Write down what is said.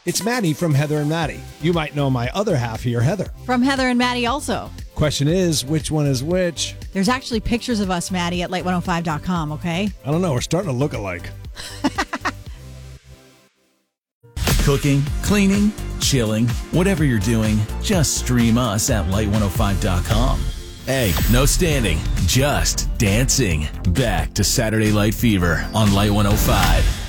It's Maddie from Heather and Maddie. You might know my other half here, Heather. From Heather and Maddie also. Question is, which one is which? There's actually pictures of us, Maddie, at light105.com, okay? I don't know. We're starting to look alike. Cooking, cleaning, chilling, whatever you're doing, just stream us at light105.com. Hey, no standing, just dancing. Back to Saturday Light Fever on Light 105.